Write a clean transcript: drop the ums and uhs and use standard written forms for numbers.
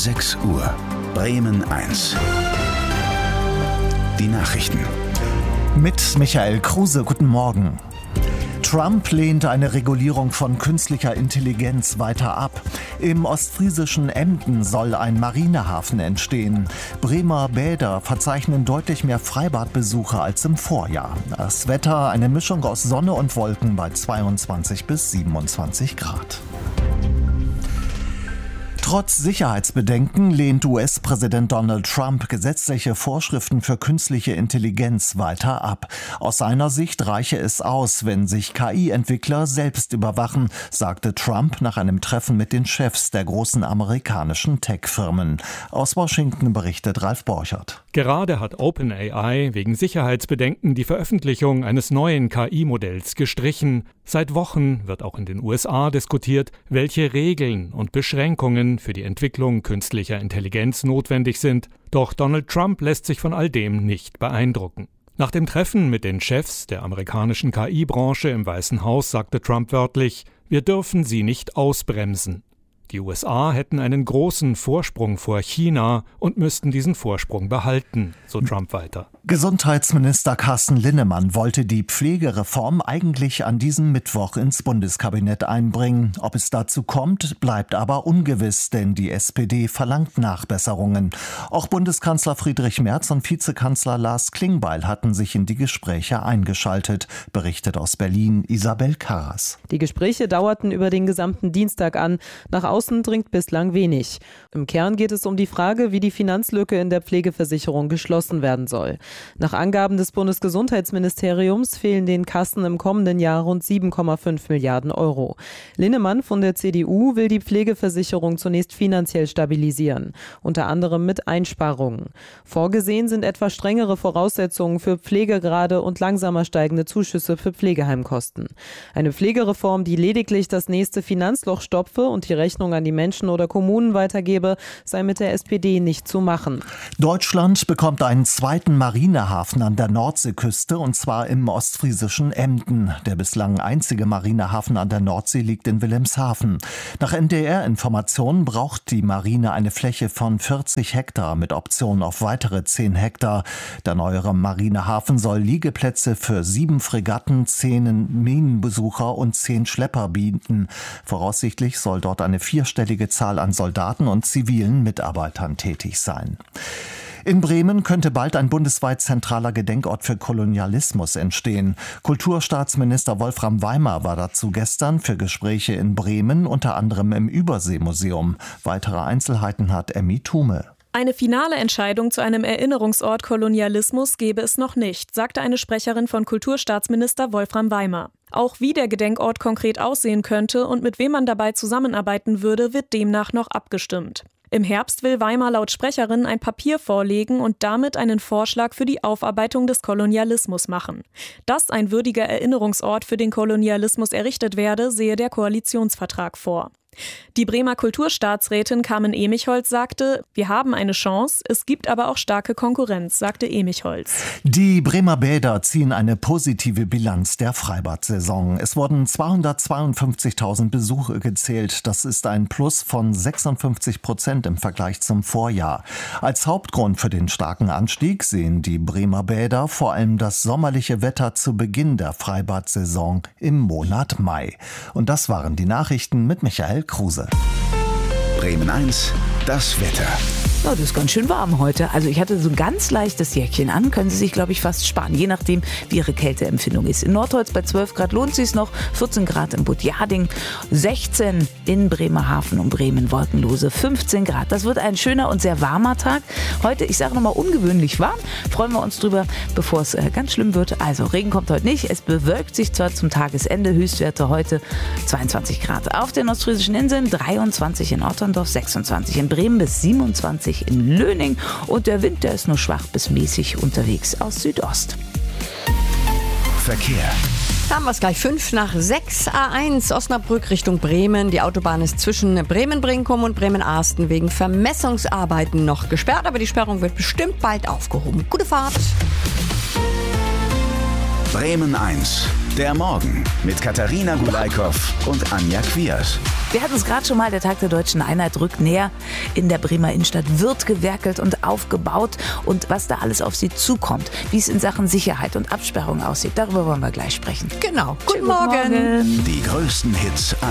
6 Uhr. Bremen 1. Die Nachrichten. Mit Michael Kruse, guten Morgen. Trump lehnt eine Regulierung von künstlicher Intelligenz weiter ab. Im ostfriesischen Emden soll ein Marinehafen entstehen. Bremer Bäder verzeichnen deutlich mehr Freibadbesucher als im Vorjahr. Das Wetter eine Mischung aus Sonne und Wolken bei 22 bis 27 Grad. Trotz Sicherheitsbedenken lehnt US-Präsident Donald Trump gesetzliche Vorschriften für künstliche Intelligenz weiter ab. Aus seiner Sicht reiche es aus, wenn sich KI-Entwickler selbst überwachen, sagte Trump nach einem Treffen mit den Chefs der großen amerikanischen Tech-Firmen. Aus Washington berichtet Ralf Borchert. Gerade hat OpenAI wegen Sicherheitsbedenken die Veröffentlichung eines neuen KI-Modells gestrichen. Seit Wochen wird auch in den USA diskutiert, welche Regeln und Beschränkungen für die Entwicklung künstlicher Intelligenz notwendig sind. Doch Donald Trump lässt sich von all dem nicht beeindrucken. Nach dem Treffen mit den Chefs der amerikanischen KI-Branche im Weißen Haus sagte Trump wörtlich: Wir dürfen sie nicht ausbremsen. Die USA hätten einen großen Vorsprung vor China und müssten diesen Vorsprung behalten, so Trump weiter. Gesundheitsminister Carsten Linnemann wollte die Pflegereform eigentlich an diesem Mittwoch ins Bundeskabinett einbringen. Ob es dazu kommt, bleibt aber ungewiss, denn die SPD verlangt Nachbesserungen. Auch Bundeskanzler Friedrich Merz und Vizekanzler Lars Klingbeil hatten sich in die Gespräche eingeschaltet, berichtet aus Berlin Isabel Karras. Die Gespräche dauerten über den gesamten Dienstag an. Nach außen dringt bislang wenig. Im Kern geht es um die Frage, wie die Finanzlücke in der Pflegeversicherung geschlossen werden soll. Nach Angaben des Bundesgesundheitsministeriums fehlen den Kassen im kommenden Jahr rund 7,5 Milliarden Euro. Linnemann von der CDU will die Pflegeversicherung zunächst finanziell stabilisieren, unter anderem mit Einsparungen. Vorgesehen sind etwa strengere Voraussetzungen für Pflegegrade und langsamer steigende Zuschüsse für Pflegeheimkosten. Eine Pflegereform, die lediglich das nächste Finanzloch stopfe und die Rechnung an die Menschen oder Kommunen weitergebe, sei mit der SPD nicht zu machen. Deutschland bekommt einen zweiten Marinehafen an der Nordseeküste, und zwar im ostfriesischen Emden. Der bislang einzige Marinehafen an der Nordsee liegt in Wilhelmshaven. Nach NDR-Informationen braucht die Marine eine Fläche von 40 Hektar mit Option auf weitere 10 Hektar. Der neuere Marinehafen soll Liegeplätze für 7 Fregatten, 10 Minenbesucher und 10 Schlepper bieten. Voraussichtlich soll dort eine 4-stellige Zahl an Soldaten und zivilen Mitarbeitern tätig sein. In Bremen könnte bald ein bundesweit zentraler Gedenkort für Kolonialismus entstehen. Kulturstaatsminister Wolfram Weimer war dazu gestern für Gespräche in Bremen, unter anderem im Überseemuseum. Weitere Einzelheiten hat Emmy Thume. Eine finale Entscheidung zu einem Erinnerungsort Kolonialismus gebe es noch nicht, sagte eine Sprecherin von Kulturstaatsminister Wolfram Weimer. Auch wie der Gedenkort konkret aussehen könnte und mit wem man dabei zusammenarbeiten würde, wird demnach noch abgestimmt. Im Herbst will Weimer laut Sprecherin ein Papier vorlegen und damit einen Vorschlag für die Aufarbeitung des Kolonialismus machen. Dass ein würdiger Erinnerungsort für den Kolonialismus errichtet werde, sehe der Koalitionsvertrag vor. Die Bremer Kulturstaatsrätin Carmen Emichholz sagte: Wir haben eine Chance, es gibt aber auch starke Konkurrenz, sagte Emichholz. Die Bremer Bäder ziehen eine positive Bilanz der Freibad-Saison. Es wurden 252.000 Besuche gezählt. Das ist ein Plus von 56% im Vergleich zum Vorjahr. Als Hauptgrund für den starken Anstieg sehen die Bremer Bäder vor allem das sommerliche Wetter zu Beginn der Freibad-Saison im Monat Mai. Und das waren die Nachrichten mit Michael Kruse. Bremen 1, das Wetter. Ja, das ist ganz schön warm heute. Also ich hatte so ein ganz leichtes Jäckchen an, können Sie sich, glaube ich, fast sparen, je nachdem, wie Ihre Kälteempfindung ist. In Nordholz bei 12 Grad lohnt sich noch, 14 Grad in Budjading, 16 in Bremerhaven und Bremen wolkenlose, 15 Grad. Das wird ein schöner und sehr warmer Tag. Heute, ich sage nochmal, ungewöhnlich warm. Freuen wir uns drüber, bevor es ganz schlimm wird. Also Regen kommt heute nicht. Es bewölkt sich zwar zum Tagesende, Höchstwerte heute 22 Grad. Auf den ostfriesischen Inseln 23 in Otterndorf, 26 in Bremen bis 27 in Löning und der Wind, der ist nur schwach bis mäßig unterwegs aus Südost. Verkehr. Da haben wir es gleich 5:06 A1 Osnabrück Richtung Bremen. Die Autobahn ist zwischen Bremen-Brinkum und Bremen-Arsten wegen Vermessungsarbeiten noch gesperrt, aber die Sperrung wird bestimmt bald aufgehoben. Gute Fahrt! Bremen 1. Der Morgen mit Katharina Gulaikow und Anja Kwiers. Wir hatten es gerade schon mal, der Tag der Deutschen Einheit rückt näher. In der Bremer Innenstadt wird gewerkelt und aufgebaut. Und was da alles auf sie zukommt, wie es in Sachen Sicherheit und Absperrung aussieht, darüber wollen wir gleich sprechen. Genau. Guten Morgen. Die größten Hits